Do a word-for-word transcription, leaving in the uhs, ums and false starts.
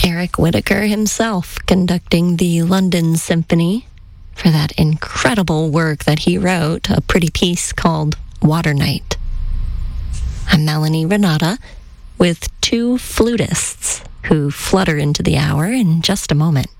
Eric Whitacre himself conducting the London Symphony for that incredible work that he wrote, a pretty piece called Water Night. I'm Melanie Renata with two flutists who flutter into the hour in just a moment.